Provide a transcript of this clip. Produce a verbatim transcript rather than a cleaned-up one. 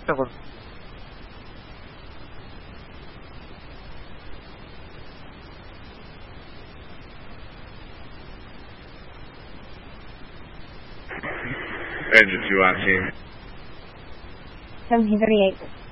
চেষ্টা করব। Engine two on team. seventeen thirty-eight.